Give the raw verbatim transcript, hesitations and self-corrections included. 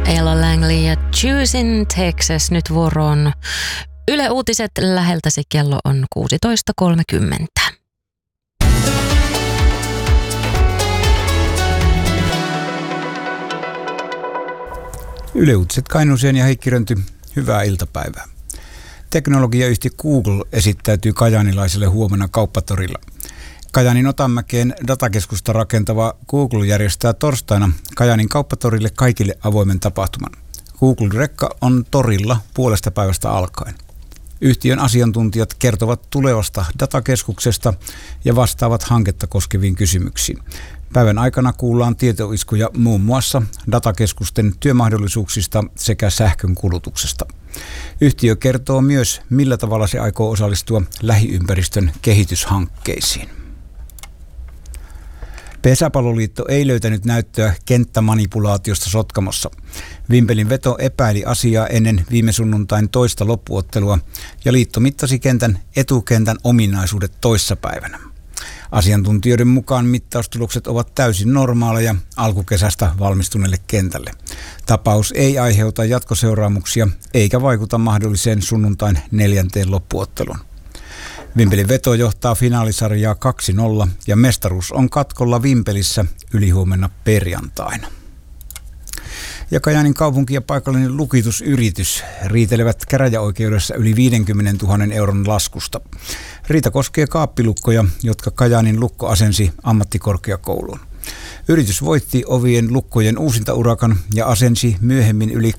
Ella Langley ja Choosing Texas nyt vuoroon. Yle Uutiset läheltäsi, kello on kuusitoista kolmekymmentä. Yle Uutiset Kainuuseen ja Heikki Rönty, hyvää iltapäivää. Teknologiayhtiö Google esittäytyy kajaanilaisille huomenna Kauppatorilla. Kajaanin Otanmäkeen datakeskusta rakentava Google järjestää torstaina Kajaanin Kauppatorille kaikille avoimen tapahtuman. Google-rekka on torilla puolesta päivästä alkaen. Yhtiön asiantuntijat kertovat tulevasta datakeskuksesta ja vastaavat hanketta koskeviin kysymyksiin. Päivän aikana kuullaan tietoiskuja muun muassa datakeskusten työmahdollisuuksista sekä sähkön kulutuksesta. Yhtiö kertoo myös, millä tavalla se aikoo osallistua lähiympäristön kehityshankkeisiin. Pesäpalloliitto ei löytänyt näyttöä kenttämanipulaatiosta Sotkamossa. Vimpelin veto epäili asiaa ennen viime sunnuntain toista loppuottelua ja liitto mittasi kentän etukentän ominaisuudet toissapäivänä. Asiantuntijoiden mukaan mittaustulokset ovat täysin normaaleja alkukesästä valmistuneelle kentälle. Tapaus ei aiheuta jatkoseuraamuksia eikä vaikuta mahdolliseen sunnuntain neljänteen loppuotteluun. Vimpelin veto johtaa finaalisarjaa kaksi nolla ja mestaruus on katkolla Vimpelissä ylihuomenna perjantaina. Ja Kajaanin kaupunki ja paikallinen lukitusyritys riitelevät käräjäoikeudessa yli viisikymmentätuhatta euron laskusta. Riita koskee kaappilukkoja, jotka Kajaanin lukko asensi ammattikorkeakouluun. Yritys voitti ovien lukkojen uusintaurakan ja asensi myöhemmin yli